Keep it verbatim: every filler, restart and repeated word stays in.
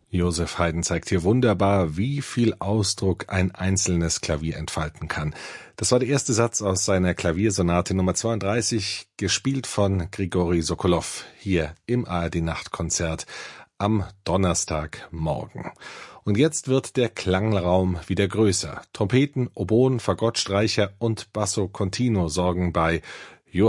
Joseph Haydn zeigt hier wunderbar, wie viel Ausdruck ein einzelnes Klavier entfalten kann. Das war der erste Satz aus seiner Klaviersonate Nummer zweiunddreißig, gespielt von Grigori Sokolow, hier im A R D-Nachtkonzert am Donnerstagmorgen. Und jetzt wird der Klangraum wieder größer. Trompeten, Oboen, Fagottstreicher und Basso Continuo sorgen bei